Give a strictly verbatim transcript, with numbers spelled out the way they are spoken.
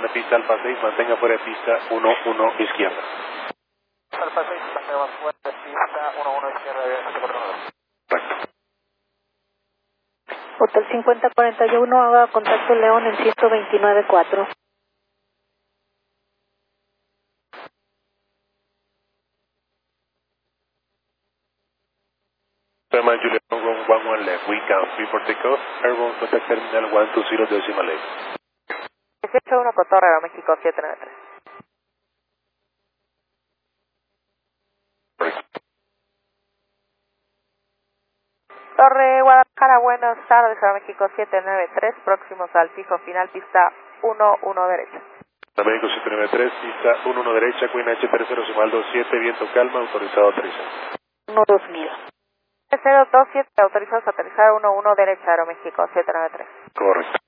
en pista Alfa seis, mantenga fuera de pista uno uno izquierda. Alfa seis, mantenga fuera de pista uno uno izquierda, bien, cuatro nueve. Correcto. Hotel cincuenta cuarenta y uno, haga contacto León en ciento veintinueve cuatro. German Juliet one one one left, we count three for takeoff, airborne contact terminal one two zero decimal eight. dieciocho uno Cotorreo, México siete nueve tres. Torre Guadalajara, buenas tardes, a México siete nueve tres, próximos al fijo final, pista uno uno derecha. México siete nueve tres, pista uno uno derecha, Queen H tres cero, Sumal dos siete, viento calma, autorizado a aterrizar. uno dos mil. cero dos siete, autorizados a aterrizar uno uno derecha, Aeroméxico siete nueve tres. Correcto.